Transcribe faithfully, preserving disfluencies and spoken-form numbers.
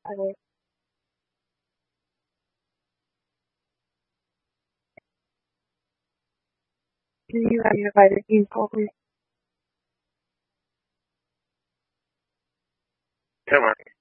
I do you have invited people? Come on.